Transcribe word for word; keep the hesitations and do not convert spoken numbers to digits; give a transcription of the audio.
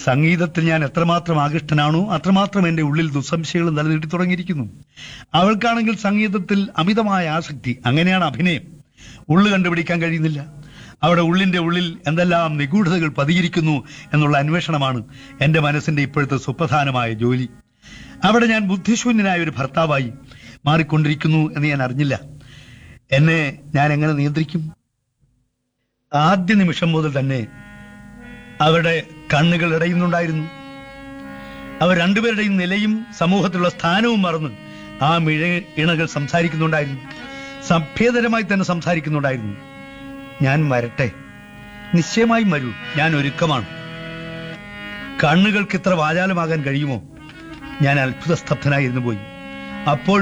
സംഗീതത്തിൽ ഞാൻ എത്രമാത്രം ആകൃഷ്ടനാണോ അത്രമാത്രം എന്റെ ഉള്ളിൽ ദുസ്സംശയങ്ങൾ നിലനിർത്തി തുടങ്ങിയിരിക്കുന്നു. അവൾക്കാണെങ്കിൽ സംഗീതത്തിൽ അമിതമായ ആസക്തി. അങ്ങനെയാണ് അഭിനയം. ഉള്ളു കണ്ടുപിടിക്കാൻ കഴിയുന്നില്ല. അവിടെ ഉള്ളിന്റെ ഉള്ളിൽ എന്തെല്ലാം നിഗൂഢതകൾ പതിയിരിക്കുന്നു എന്നുള്ള അന്വേഷണമാണ് എന്റെ മനസ്സിന്റെ ഇപ്പോഴത്തെ സുപ്രധാനമായ ജോലി. അവിടെ ഞാൻ ബുദ്ധിശൂന്യനായ ഒരു ഭർത്താവായി മാറിക്കൊണ്ടിരിക്കുന്നു എന്ന് ഞാൻ അറിഞ്ഞില്ല. എന്നെ ഞാൻ എങ്ങനെ നിയന്ത്രിക്കും? ആദ്യ നിമിഷം മുതൽ തന്നെ അവരുടെ കണ്ണുകൾ ഇടയുന്നുണ്ടായിരുന്നു. അവർ രണ്ടുപേരുടെയും നിലയും സമൂഹത്തിലുള്ള സ്ഥാനവും മറന്ന് ആ മിഴ ഇണകൾ സംസാരിക്കുന്നുണ്ടായിരുന്നു. സഭ്യതരമായി തന്നെ സംസാരിക്കുന്നുണ്ടായിരുന്നു. ഞാൻ വരട്ടെ, നിശ്ചയമായും വരൂ, ഞാൻ ഒരുക്കമാണ്. കണ്ണുകൾക്ക് ഇത്ര വാചാലമാകാൻ കഴിയുമോ? ഞാൻ അത്ഭുത സ്തബ്ധനായിരുന്നു പോയി. അപ്പോൾ